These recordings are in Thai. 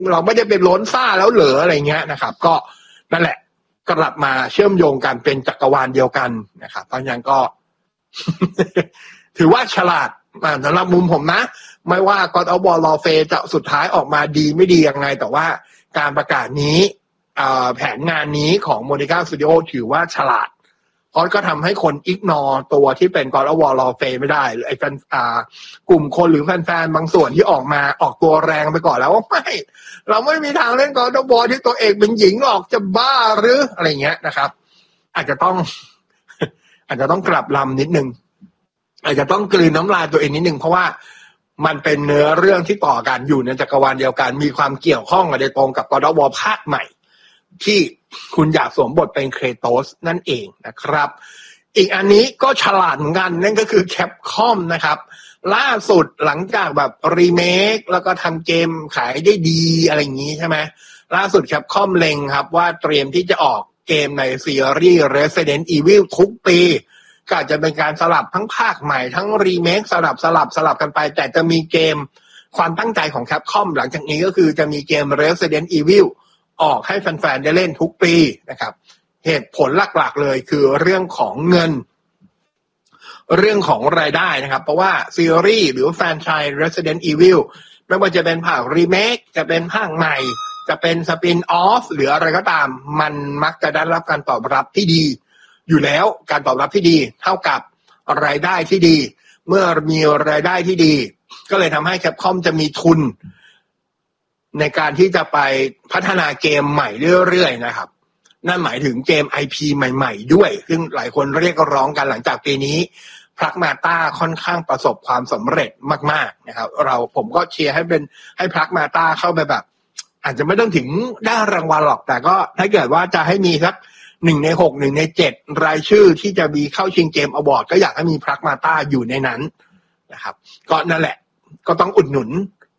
เราไม่ได้เป็นล้นซ่าแล้วเหรออะไรเงี้ยนะครับก็นั่นแหละกลับมาเชื่อมโยงกันเป็นจักรวาลเดียวกันนะครับเพราะฉะนั้นก็ ถือว่าฉลาดสำหรับมุมผมนะไม่ว่า God of War Warfare จะสุดท้ายออกมาดีไม่ดียังไงแต่ว่าการประกาศนี้แผนงานนี้ของ Monica Studio ถือว่าฉลาดเพราะก็ทำให้คนอิกนอร์ตัวที่เป็น God of War Warfare ไม่ได้หรือไอ้แฟนกลุ่มคนหรือแฟนๆบางส่วนที่ออกตัวแรงไปก่อนแล้วว่าไม่เราไม่มีทางเล่น God of War ที่ตัวเอกเป็นหญิงหรอกจะบ้าหรืออะไรเงี้ยนะครับอาจจะต้องกลับลำนิดนึงอาจจะต้องกลืนน้ำลายตัวเองนิดนึงเพราะว่ามันเป็นเนื้อเรื่องที่ต่อกันอยู่ในจักรวาลเดียวกันมีความเกี่ยวข้องกันโดยตรงกับ God of War ภาคใหม่ที่คุณอยากสวมบทเป็นเครโตสนั่นเองนะครับอีกอันนี้ก็ฉลาดเหมือนกันนั่นก็คือแคปคอมนะครับล่าสุดหลังจากแบบรีเมคแล้วก็ทำเกมขายได้ดีอะไรอย่างนี้ใช่ไหมล่าสุดแคปคอมเล็งครับว่าเตรียมที่จะออกเกมในซีรีส์ Resident Evil ทุกปีก็อาจจะเป็นการสลับทั้งภาคใหม่ทั้งรีเมคสลับกันไปแต่จะมีเกมความตั้งใจของแคปคอมหลังจากนี้ก็คือจะมีเกม Resident Evil ออกให้แฟนๆได้เล่นทุกปีนะครับเหตุผลหลักๆเลยคือเรื่องของเงินเรื่องของรายได้นะครับเพราะว่าซีรีส์หรือแฟรนไชส์ Resident Evil ไม่ว่าจะเป็นภาครีเมคจะเป็นภาคใหม่จะเป็นสปินออฟหรืออะไรก็ตามมันมักจะได้รับการตอบรับที่ดีอยู่แล้วการตอบรับที่ดีเท่ากับรายได้ที่ดีเมื่อมีรายได้ที่ดีก็เลยทำให้แคปคอมจะมีทุนในการที่จะไปพัฒนาเกมใหม่เรื่อยๆนะครับนั่นหมายถึงเกม IP ใหม่ๆด้วยซึ่งหลายคนเรียกร้องกันหลังจากปีนี้พลักมาต้าค่อนข้างประสบความสำเร็จมากๆนะครับผมก็เชียร์ให้พลักมาต้าเข้าไปแบบอาจจะไม่ต้องถึงได้รางวัลหรอกแต่ก็ถ้าเกิดว่าจะให้มีสัก1 ใน 6 1 ใน 7รายชื่อที่จะมีเข้าชิงเกมอวอร์ดก็อยากให้มีพลักมาต้าอยู่ในนั้นนะครับก็นั่นแหละก็ต้องอุดหนุน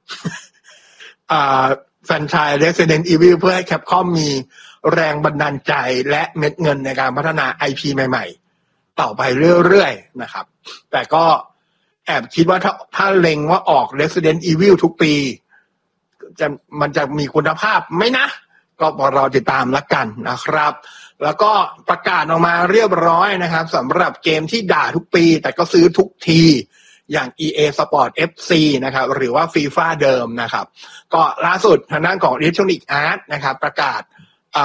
แฟรนไชส์ Resident Evil เพื่อให้แคปคอมมีแรงบันดาลใจและเม็ดเงินในการพัฒนา IP ใหม่ๆต่อไปเรื่อยๆนะครับแต่ก็แอบคิดว่าถ้าเล็งว่าออก Resident Evil ทุกปีมันจะมีคุณภาพไหมนะก็รอติดตามละกันนะครับแล้วก็ประกาศออกมาเรียบร้อยนะครับสำหรับเกมที่ด่าทุกปีแต่ก็ซื้อทุกทีอย่าง EA Sport FC นะครับหรือว่า FIFA เดิมนะครับก็ล่าสุดทางด้านของ Electronic Arts นะครับประกาศ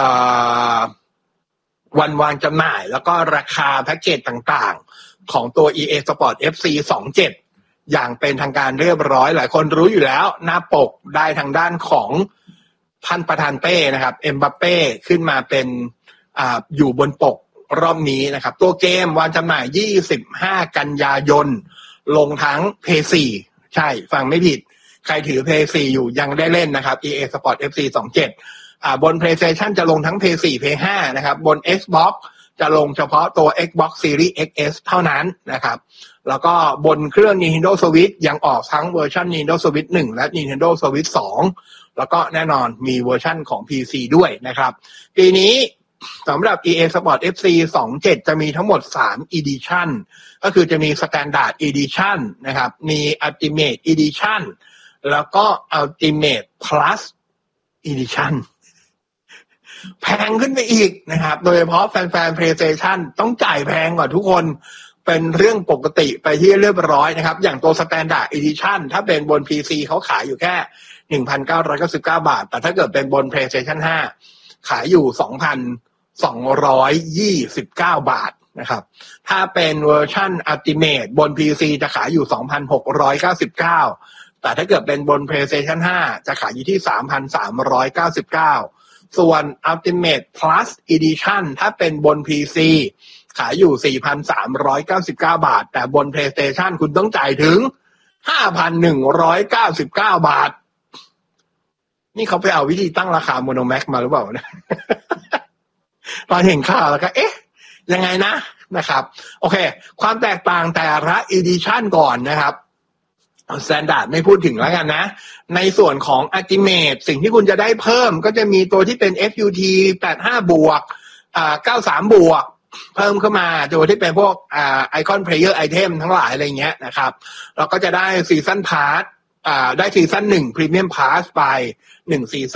วันวางจำหน่ายแล้วก็ราคาแพ็กเกจต่างๆของตัว EA Sport FC 27อย่างเป็นทางการเรียบร้อยหลายคนรู้อยู่แล้วหน้าปกได้ทางด้านของท่านประธานเป้นะครับเอ็มบัปเป้ขึ้นมาเป็นอยู่บนปกรอบนี้นะครับตัวเกมวางจำหน่าย25กันยายนลงทั้ง PS4 ใช่ฟังไม่ผิดใครถือ PS4 อยู่ยังได้เล่นนะครับ EA Sport FC 27บน PlayStation จะลงทั้ง PS4 PS5 นะครับบน Xbox จะลงเฉพาะตัว Xbox Series XS เท่านั้นนะครับแล้วก็บนเครื่อง Nintendo Switch ยังออกทั้งเวอร์ชัน Nintendo Switch 1 และ Nintendo Switch 2 แล้วก็แน่นอนมีเวอร์ชันของ PC ด้วยนะครับปีนี้สำหรับ EA Sport FC 27จะมีทั้งหมด3 Edition ก็คือจะมี Standard Edition นะครับมี Ultimate Edition แล้วก็ Ultimate Plus Edition แพงขึ้นไปอีกนะครับโดยเฉพาะแฟนๆ PlayStation ต้องจ่ายแพงกว่าทุกคนเป็นเรื่องปกติไปที่เรียบร้อยนะครับอย่างตัว Standard Edition ถ้าเป็นบน PC เขาขายอยู่แค่ 1,999 บาทแต่ถ้าเกิดเป็นบน PlayStation 5 ขายอยู่ 2,229 บาทนะครับถ้าเป็นเวอร์ชัน Ultimate บน PC จะขายอยู่ 2,699 แต่ถ้าเกิดเป็นบน PlayStation 5 จะขายอยู่ที่ 3,399 ส่วน Ultimate Plus Edition ถ้าเป็นบน PC ขายอยู่ 4,399 บาทแต่บน PlayStation คุณต้องจ่ายถึง 5,199 บาทนี่เขาไปเอาวิธีตั้งราคาโมโนแม็กมาหรือเปล่านะตอนเห็นข่าวแล้วก็เอ๊ะยังไงนะครับโอเคความแตกต่างแต่ละ Edition ก่อนนะครับ Standard ไม่พูดถึงแล้วกันนะในส่วนของ Ultimate สิ่งที่คุณจะได้เพิ่มก็จะมีตัวที่เป็น FUT 85 บวก93 บวกเพิ่มเข้ามาตัวที่เป็นพวกIcon Player Item ทั้งหลายอะไรเงี้ยนะครับแล้วก็จะได้ Season Pass ได้ซีซั่น1 Premium Pass ไป1ซีซั่น